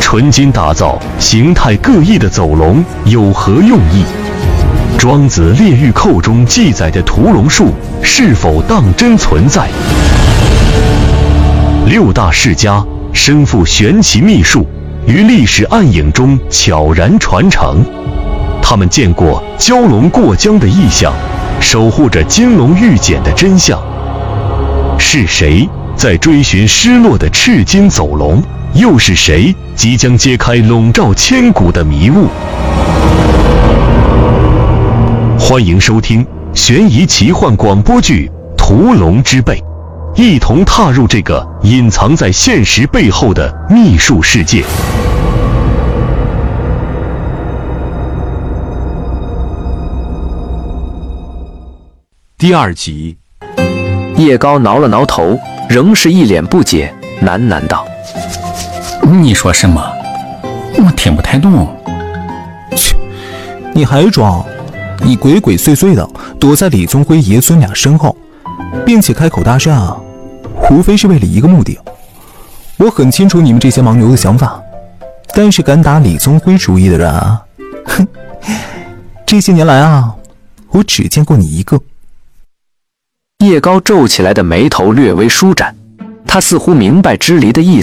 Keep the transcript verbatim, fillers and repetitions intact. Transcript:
纯金打造、形态各异的走龙有何用意？庄子《列御寇》中记载的屠龙术是否当真存在？六大世家身负玄奇秘术，于历史暗影中悄然传承。他们见过蛟龙过江的异象，守护着金龙玉简的真相。是谁在追寻失落的赤金走龙？又是谁即将揭开笼罩千古的迷雾？欢迎收听悬疑奇幻广播剧《屠龙之辈》，一同踏入这个隐藏在现实背后的秘术世界。 第二集。 叶高挠了挠头，仍是一脸不解，喃喃道：“ 你说什么？我听不太懂。” 切，你还装？你鬼鬼祟祟的躲在李宗辉爷孙俩身后，并且开口搭讪啊，无非是为了一个目的。我很清楚你们这些盲流的想法，但是敢打李宗辉主意的人啊，哼，这些年来啊，我只见过你一个。 叶高皱起来的眉头略微舒展，他似乎明白支离的意